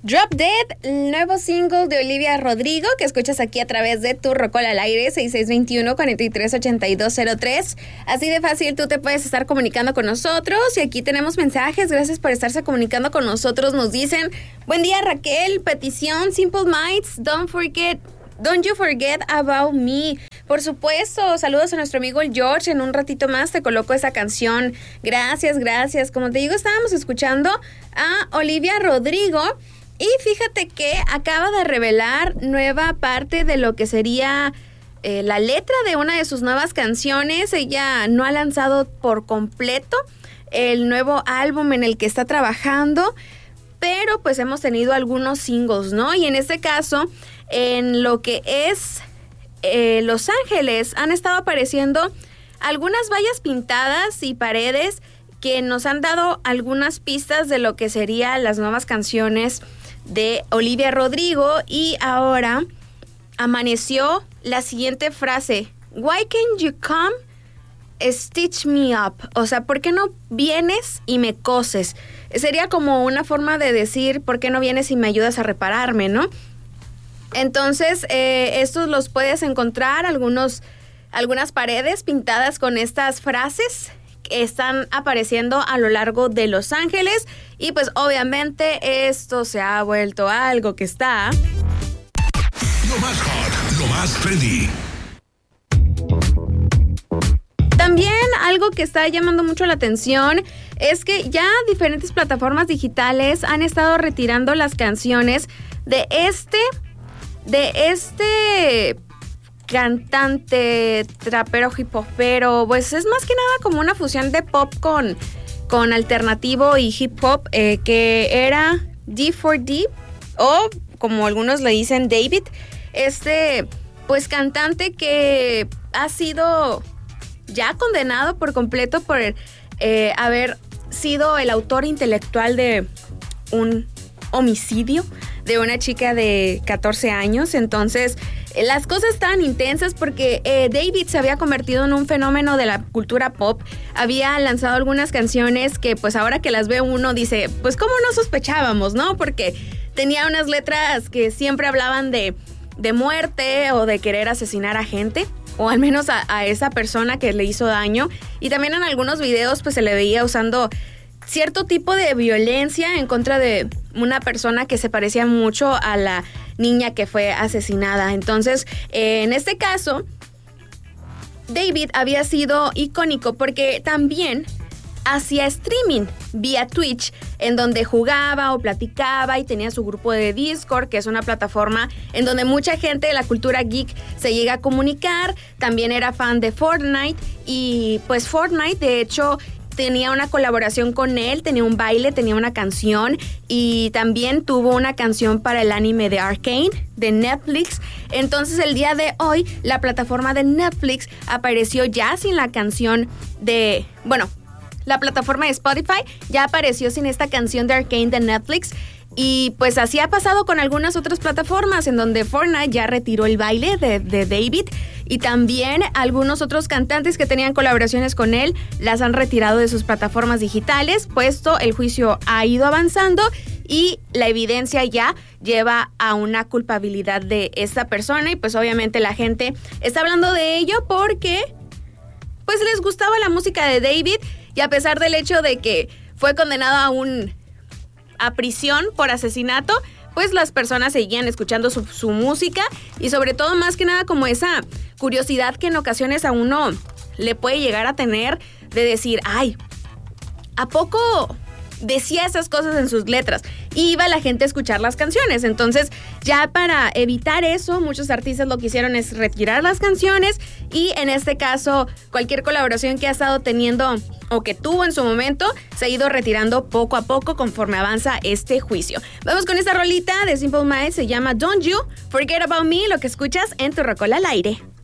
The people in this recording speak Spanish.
Drop Dead, el nuevo single de Olivia Rodrigo, que escuchas aquí a través de tu Rocola al aire, 6621-438203. Así de fácil tú te puedes estar comunicando con nosotros. Y aquí tenemos mensajes. Gracias por estarse comunicando con nosotros. Nos dicen, buen día Raquel, petición, Simple Minds, Don't you forget about me. Por supuesto, saludos a nuestro amigo el George. En un ratito más te coloco esa canción. Gracias. Como te digo, estábamos escuchando a Olivia Rodrigo. Y fíjate que acaba de revelar nueva parte de lo que sería la letra de una de sus nuevas canciones. Ella no ha lanzado por completo el nuevo álbum en el que está trabajando, pero pues hemos tenido algunos singles, ¿no? Y en este caso, en lo que es Los Ángeles, han estado apareciendo algunas vallas pintadas y paredes que nos han dado algunas pistas de lo que serían las nuevas canciones de Olivia Rodrigo. Y ahora amaneció la siguiente frase: Why can't you come stitch me up? O sea, ¿por qué no vienes y me coses? Sería como una forma de decir, ¿por qué no vienes y me ayudas a repararme, no? Entonces, estos los puedes encontrar, algunas paredes pintadas con estas frases que están apareciendo a lo largo de Los Ángeles. Y pues obviamente esto se ha vuelto algo que está... Lo más hot, lo más trendy. También algo que está llamando mucho la atención es que ya diferentes plataformas digitales han estado retirando las canciones de este cantante, trapero, hip hopero. Pues es más que nada como una fusión de pop con alternativo y hip hop, que era D4D, o como algunos le dicen David, pues cantante que ha sido ya condenado por completo por haber sido el autor intelectual de un homicidio de una chica de 14 años. Entonces, las cosas estaban intensas porque David se había convertido en un fenómeno de la cultura pop. Había lanzado algunas canciones que pues ahora que las ve uno dice, pues cómo no sospechábamos, ¿no? Porque tenía unas letras que siempre hablaban de muerte o de querer asesinar a gente, o al menos a esa persona que le hizo daño. Y también en algunos videos pues se le veía usando cierto tipo de violencia en contra de una persona que se parecía mucho a la niña que fue asesinada. Entonces, en este caso, David había sido icónico porque también hacía streaming vía Twitch, en donde jugaba o platicaba y tenía su grupo de Discord, que es una plataforma en donde mucha gente de la cultura geek se llega a comunicar. También era fan de Fortnite y pues Fortnite, de hecho, tenía una colaboración con él, tenía un baile, tenía una canción y también tuvo una canción para el anime de Arcane de Netflix. Entonces el día de hoy la plataforma de Netflix apareció ya sin la canción de... Bueno, la plataforma de Spotify ya apareció sin esta canción de Arcane de Netflix. Y pues así ha pasado con algunas otras plataformas en donde Fortnite ya retiró el baile de David, y también algunos otros cantantes que tenían colaboraciones con él las han retirado de sus plataformas digitales, puesto el juicio ha ido avanzando y la evidencia ya lleva a una culpabilidad de esta persona. Y pues obviamente la gente está hablando de ello porque pues les gustaba la música de David, y a pesar del hecho de que fue condenado a prisión por asesinato, pues las personas seguían escuchando su música, y sobre todo más que nada como esa curiosidad que en ocasiones a uno le puede llegar a tener de decir, ay, ¿a poco decía esas cosas en sus letras? Y iba la gente a escuchar las canciones. Entonces, ya para evitar eso, muchos artistas lo que hicieron es retirar las canciones, y en este caso, cualquier colaboración que ha estado teniendo o que tuvo en su momento se ha ido retirando poco a poco conforme avanza este juicio. Vamos con esta rolita de Simple Minds, se llama Don't You Forget About Me, lo que escuchas en tu Rocola al aire.